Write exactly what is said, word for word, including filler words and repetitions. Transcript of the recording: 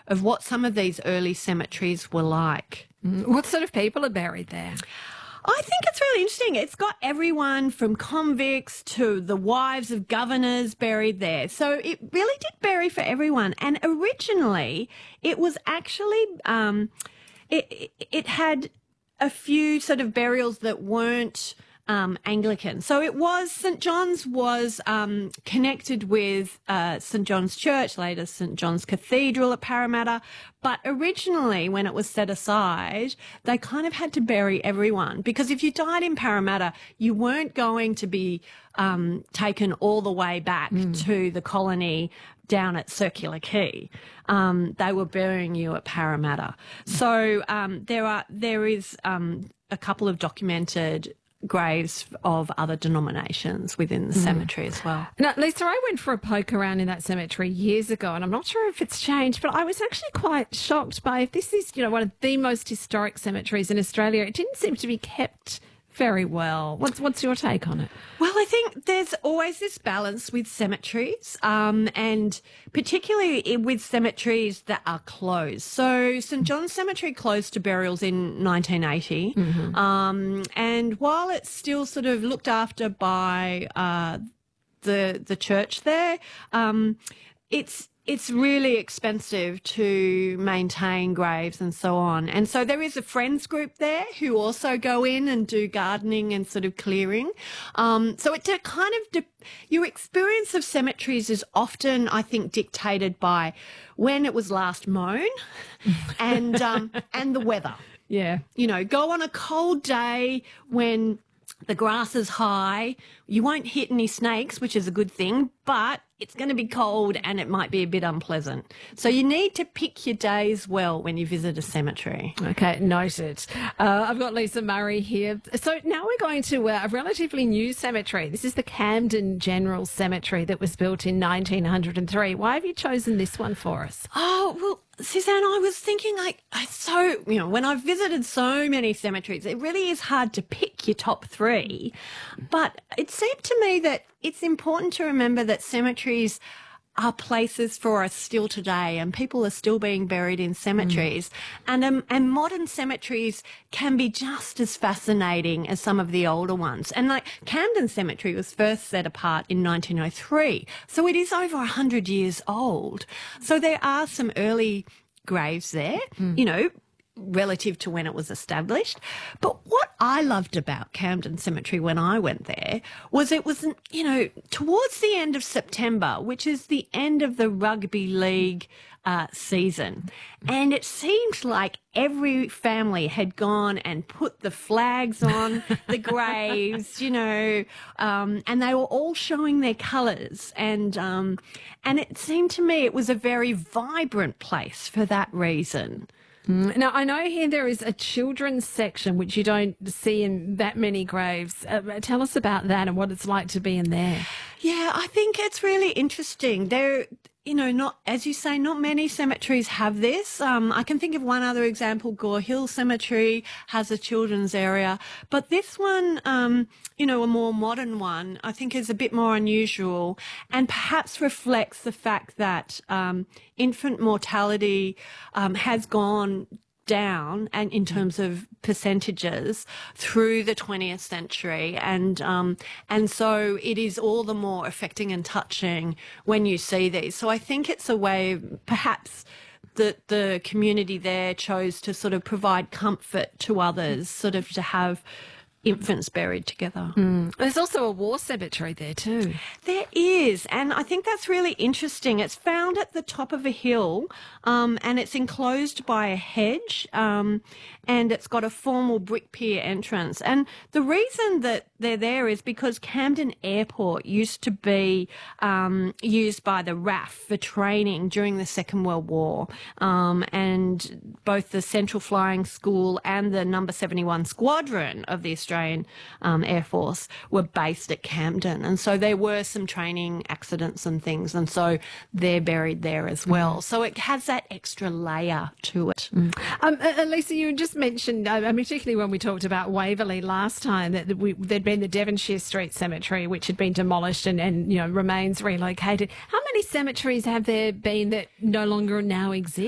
of what some of these early cemeteries were like. Mm. What sort of people are buried there? I think it's really interesting. It's got everyone from convicts to the wives of governors buried there. So it really did bury for everyone. And originally, it was actually, um, it, it had a few sort of burials that weren't Um, Anglican. So it was, St John's was um, connected with uh, St John's Church, later St John's Cathedral at Parramatta. But originally, when it was set aside, they kind of had to bury everyone, because if you died in Parramatta, you weren't going to be um, taken all the way back mm. to the colony down at Circular Quay. Um, they were burying you at Parramatta. So um, there are there is um, a couple of documented graves of other denominations within the mm. cemetery as well. Now, Lisa, I went for a poke around in that cemetery years ago, and I'm not sure if it's changed, but I was actually quite shocked by, if this is, you know, one of the most historic cemeteries in Australia, it didn't seem to be kept very well. What's what's your take on it? Well, I think there's always this balance with cemeteries, um, and particularly with cemeteries that are closed. So St John's Cemetery closed to burials in nineteen eighty, mm-hmm. um, and while it's still sort of looked after by uh, the the church there, um, it's It's really expensive to maintain graves and so on. And so there is a friends group there who also go in and do gardening and sort of clearing. Um, so it kind of, de- your experience of cemeteries is often, I think, dictated by when it was last mown and, um, and the weather. Yeah. You know, go on a cold day when the grass is high, you won't hit any snakes, which is a good thing, but it's going to be cold and it might be a bit unpleasant. So you need to pick your days well when you visit a cemetery. Okay, noted. Uh, I've got Lisa Murray here. So now we're going to uh, a relatively new cemetery. This is the Camden General Cemetery that was built in nineteen oh three. Why have you chosen this one for us? Oh, well, Suzanne, I was thinking, like, I so, you know, when I've visited so many cemeteries, it really is hard to pick your top three. But it seemed to me that it's important to remember that cemeteries are places for us still today, and people are still being buried in cemeteries. Mm. And um, and modern cemeteries can be just as fascinating as some of the older ones. And like Camden Cemetery was first set apart in nineteen oh three, so it is over one hundred years old. So there are some early graves there, mm. you know, relative to when it was established. But what I loved about Camden Cemetery when I went there was it was, you know, towards the end of September, which is the end of the rugby league uh, season. And it seemed like every family had gone and put the flags on the graves, you know, um, and they were all showing their colours. And, um, and it seemed to me it was a very vibrant place for that reason. Mm. Now, I know here there is a children's section, which you don't see in that many graves. Uh, tell us about that and what it's like to be in there. Yeah, I think it's really interesting. There, you know, not, as you say, not many cemeteries have this. Um, I can think of one other example. Gore Hill Cemetery has a children's area. But this one, um, you know, a more modern one, I think is a bit more unusual and perhaps reflects the fact that um, infant mortality um, has gone down and in terms of percentages through the twentieth century, and um and so it is all the more affecting and touching when you see these. So I think it's a way perhaps that the community there chose to sort of provide comfort to others, sort of to have infants buried together. Mm. There's also a war cemetery there too. There is, and I think that's really interesting. It's found at the top of a hill, um, and it's enclosed by a hedge, um, and it's got a formal brick pier entrance. And the reason that they're there is because Camden Airport used to be um, used by the R A F for training during the Second World War, um, and both the Central Flying School and the Number seventy-one Squadron of the Australian Australian um, Air Force were based at Camden, and so there were some training accidents and things, and so they're buried there as well. Mm. So it has that extra layer to it. Mm. Um, uh, Lisa, you just mentioned, uh, particularly when we talked about Waverley last time, that we, there'd been the Devonshire Street Cemetery, which had been demolished and, and you know remains relocated. How many cemeteries have there been that no longer now exist?